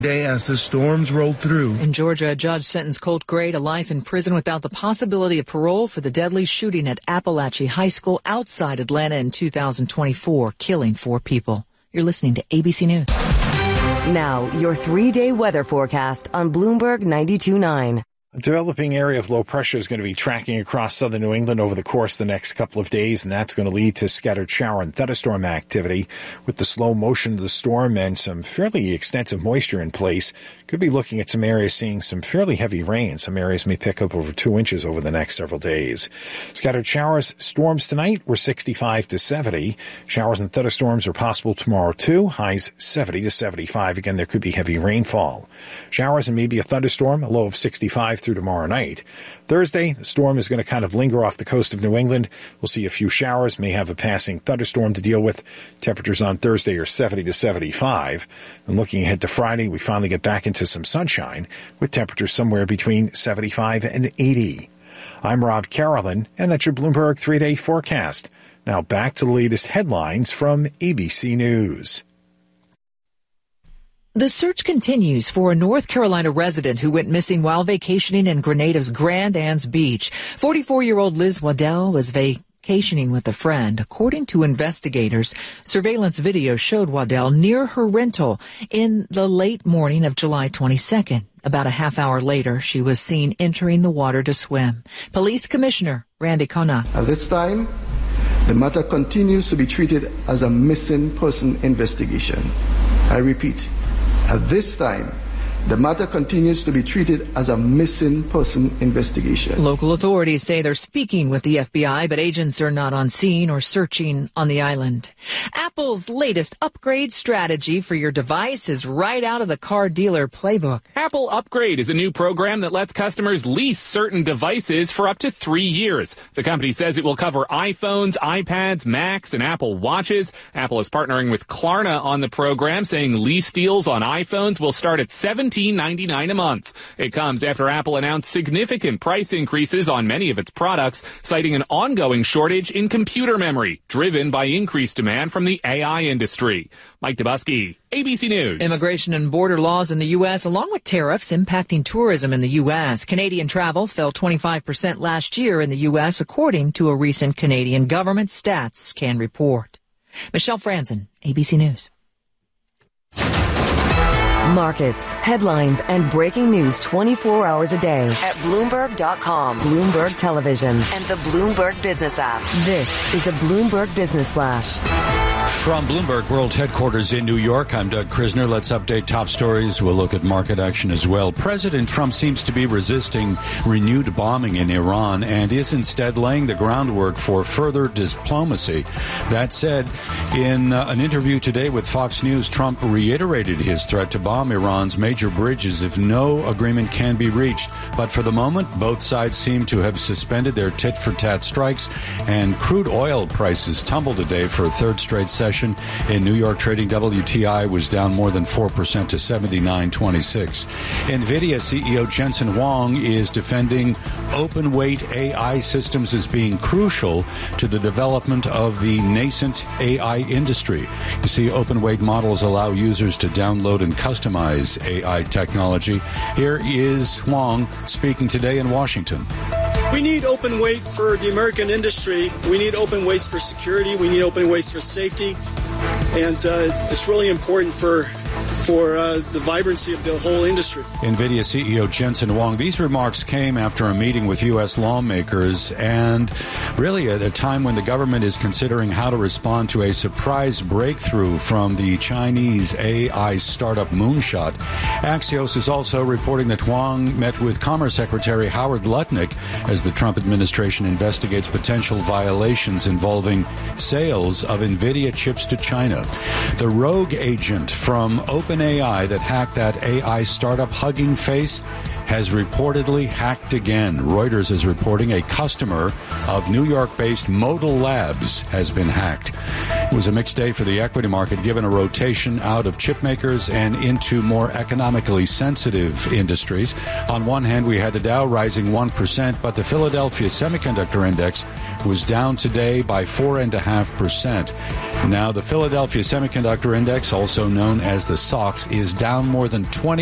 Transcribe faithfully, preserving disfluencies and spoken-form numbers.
day as the storms rolled through. In Georgia, a judge sentenced Colt Gray to life in prison without the possibility of parole for the deadly shooting at Appalachia High School outside Atlanta in two thousand twenty-four, killing four people. You're listening to A B C News. Now, your three-day weather forecast on Bloomberg ninety-two point nine. A developing area of low pressure is going to be tracking across southern New England over the course of the next couple of days, and that's going to lead to scattered shower and thunderstorm activity. With the slow motion of the storm and some fairly extensive moisture in place, could be looking at some areas seeing some fairly heavy rain. Some areas may pick up over two inches over the next several days. Scattered showers, storms tonight were sixty-five to seventy. Showers and thunderstorms are possible tomorrow too. Highs seventy to seventy-five. Again, there could be heavy rainfall. Showers and maybe a thunderstorm, a low of sixty-five through tomorrow night. Thursday, the storm is going to kind of linger off the coast of New England. We'll see a few showers, may have a passing thunderstorm to deal with. Temperatures on Thursday are seventy to seventy-five. And looking ahead to Friday, we finally get back into some sunshine with temperatures somewhere between seventy-five and eighty. I'm Rob Carolyn, and that's your Bloomberg three-day forecast. Now back to the latest headlines from A B C News. The search continues for a North Carolina resident who went missing while vacationing in Grenada's Grand Anse Beach. forty-four-year-old Liz Waddell was vacationing with a friend. According to investigators, surveillance video showed Waddell near her rental in the late morning of July twenty-second. About a half hour later, she was seen entering the water to swim. Police Commissioner Randy Kona. At this time, the matter continues to be treated as a missing person investigation. I repeat, at this time, the matter continues to be treated as a missing person investigation. Local authorities say they're speaking with the F B I, but agents are not on scene or searching on the island. Apple's latest upgrade strategy for your device is right out of the car dealer playbook. Apple Upgrade is a new program that lets customers lease certain devices for up to three years. The company says it will cover iPhones, iPads, Macs, and Apple Watches. Apple is partnering with Klarna on the program, saying lease deals on iPhones will start at seventeen ninety-nine a month. It comes after Apple announced significant price increases on many of its products, citing an ongoing shortage in computer memory, driven by increased demand from the A I industry. Mike Dubusky, A B C News. Immigration and border laws in the U S, along with tariffs impacting tourism in the U S. Canadian travel fell twenty-five percent last year in the U S, according to a recent Canadian government stats can report. Michelle Franzen, A B C News. Markets, headlines, and breaking news twenty-four hours a day at Bloomberg dot com, Bloomberg Television, and the Bloomberg Business app. This is a Bloomberg Business Flash. From Bloomberg World Headquarters in New York, I'm Doug Krisner. Let's update top stories. We'll look at market action as well. President Trump seems to be resisting renewed bombing in Iran and is instead laying the groundwork for further diplomacy. That said, in uh, an interview today with Fox News, Trump reiterated his threat to bomb Iran's major bridges if no agreement can be reached. But for the moment, both sides seem to have suspended their tit-for-tat strikes, and crude oil prices tumbled today for a third straight session. In New York, trading W T I was down more than four percent to seventy-nine twenty-six. NVIDIA C E O Jensen Huang is defending open weight A I systems as being crucial to the development of the nascent A I industry. You see, open weight models allow users to download and customize A I technology. Here is Huang speaking today in Washington. We need open weight for the American industry. We need open weights for security. We need open weights for safety. And uh, it's really important for for uh, the vibrancy of the whole industry. NVIDIA C E O Jensen Huang. These remarks came after a meeting with U S lawmakers and really at a time when the government is considering how to respond to a surprise breakthrough from the Chinese A I startup Moonshot. Axios is also reporting that Huang met with Commerce Secretary Howard Lutnick as the Trump administration investigates potential violations involving sales of NVIDIA chips to China. The rogue agent from OpenAI that hacked that A I startup Hugging Face has reportedly hacked again. Reuters is reporting a customer of New York-based Modal Labs has been hacked. It was a mixed day for the equity market, given a rotation out of chip makers and into more economically sensitive industries. On one hand, we had the Dow rising one percent, but the Philadelphia Semiconductor Index was down today by four point five percent. Now, the Philadelphia Semiconductor Index, also known as the S O X, is down more than twenty